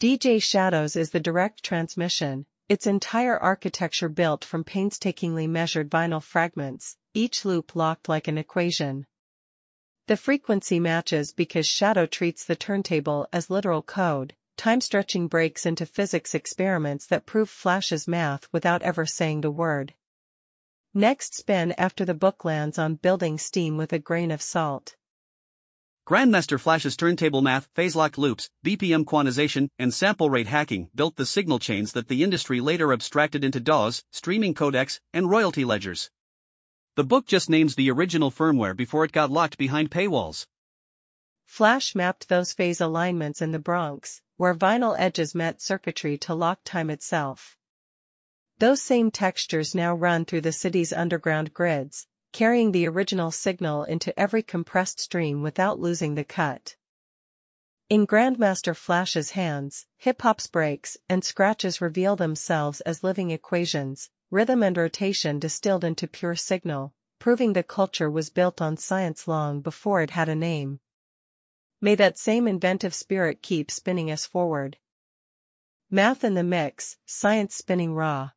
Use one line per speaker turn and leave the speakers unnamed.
DJ Shadows is the direct transmission, its entire architecture built from painstakingly measured vinyl fragments, each loop locked like an equation. The frequency matches because Shadow treats the turntable as literal code, time-stretching breaks into physics experiments that prove Flash's math without ever saying the word. Next spin after the book lands on building steam with a grain of salt.
Grandmaster Flash's turntable math, phase-locked loops, BPM quantization, and sample rate hacking built the signal chains that the industry later abstracted into DAWs, streaming codecs, and royalty ledgers. The book just names the original firmware before it got locked behind paywalls.
Flash mapped those phase alignments in the Bronx, where vinyl edges met circuitry to lock time itself. Those same textures now run through the city's underground grids, carrying the original signal into every compressed stream without losing the cut. In Grandmaster Flash's hands, hip-hop's breaks and scratches reveal themselves as living equations, rhythm and rotation distilled into pure signal, proving the culture was built on science long before it had a name. May that same inventive spirit keep spinning us forward. Math in the mix, science spinning raw.